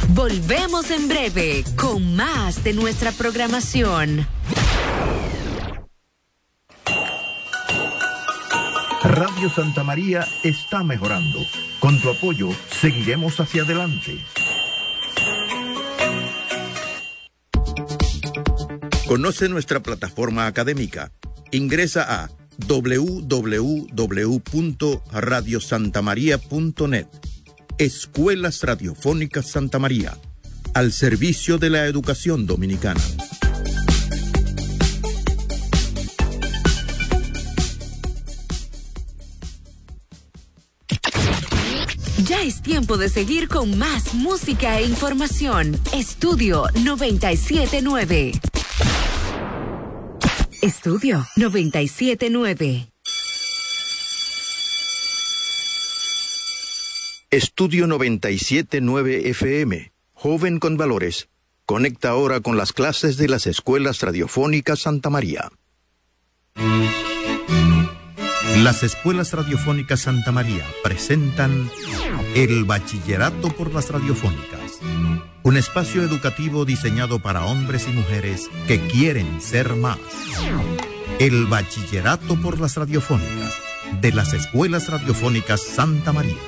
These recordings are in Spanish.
Volvemos en breve con más de nuestra programación. Radio Santa María está mejorando. Con tu apoyo, seguiremos hacia adelante. Conoce nuestra plataforma académica. Ingresa a www.radiosantamaria.net. Escuelas Radiofónicas Santa María, al servicio de la educación dominicana. Ya es tiempo de seguir con más música e información. Estudio 97.9. Estudio 97.9. Estudio 97.9 FM. Joven con valores. Conecta ahora con las clases de las Escuelas Radiofónicas Santa María. Las Escuelas Radiofónicas Santa María presentan el Bachillerato por las Radiofónicas, un espacio educativo diseñado para hombres y mujeres que quieren ser más. El Bachillerato por las Radiofónicas de las Escuelas Radiofónicas Santa María.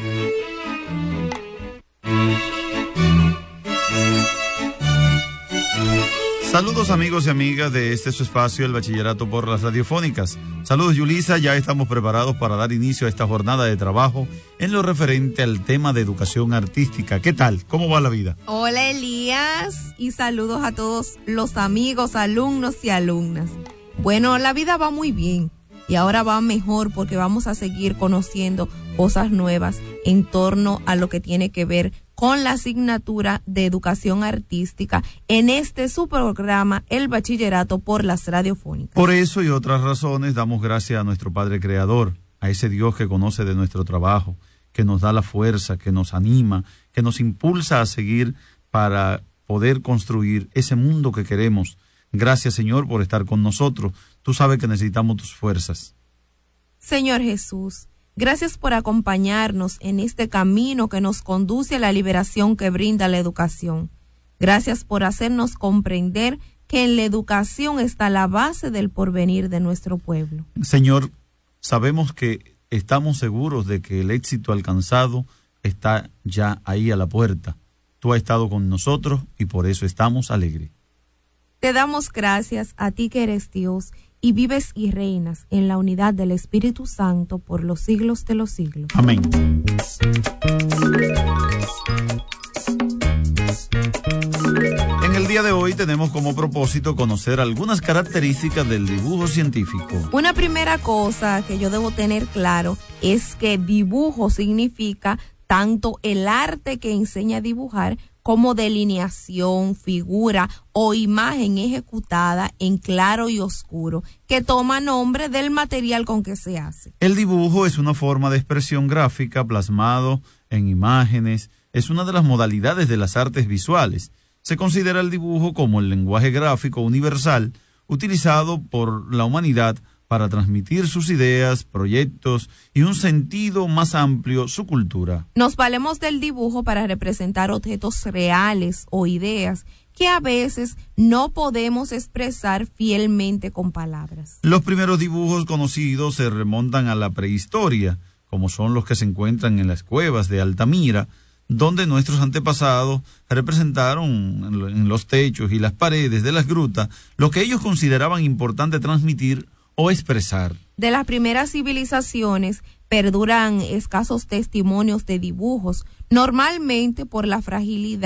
Saludos amigos y amigas de su espacio, el Bachillerato por las Radiofónicas. Saludos Yulisa, ya estamos preparados para dar inicio a esta jornada de trabajo en lo referente al tema de educación artística. ¿Qué tal? ¿Cómo va la vida? Hola Elías y saludos a todos los amigos, alumnos y alumnas. Bueno, la vida va muy bien y ahora va mejor porque vamos a seguir conociendo cosas nuevas en torno a lo que tiene que ver con la asignatura de educación artística en su programa, el Bachillerato por las Radiofónicas. Por eso y otras razones damos gracias a nuestro Padre Creador, a ese Dios que conoce de nuestro trabajo, que nos da la fuerza, que nos anima, que nos impulsa a seguir para poder construir ese mundo que queremos. Gracias, Señor, por estar con nosotros. Tú sabes que necesitamos tus fuerzas. Señor Jesús, gracias por acompañarnos en este camino que nos conduce a la liberación que brinda la educación. Gracias por hacernos comprender que en la educación está la base del porvenir de nuestro pueblo. Señor, sabemos que estamos seguros de que el éxito alcanzado está ya ahí a la puerta. Tú has estado con nosotros y por eso estamos alegres. Te damos gracias a ti que eres Dios y vives y reinas en la unidad del Espíritu Santo por los siglos de los siglos. Amén. En el día de hoy tenemos como propósito conocer algunas características del dibujo científico. Una primera cosa que yo debo tener claro es que dibujo significa tanto el arte que enseña a dibujar como delineación, figura o imagen ejecutada en claro y oscuro, que toma nombre del material con que se hace. El dibujo es una forma de expresión gráfica plasmado en imágenes, es una de las modalidades de las artes visuales. Se considera el dibujo como el lenguaje gráfico universal utilizado por la humanidad para transmitir sus ideas, proyectos y un sentido más amplio su cultura. Nos valemos del dibujo para representar objetos reales o ideas que a veces no podemos expresar fielmente con palabras. Los primeros dibujos conocidos se remontan a la prehistoria, como son los que se encuentran en las cuevas de Altamira, donde nuestros antepasados representaron en los techos y las paredes de las grutas lo que ellos consideraban importante transmitir o expresar. De las primeras civilizaciones perduran escasos testimonios de dibujos, normalmente por la fragilidad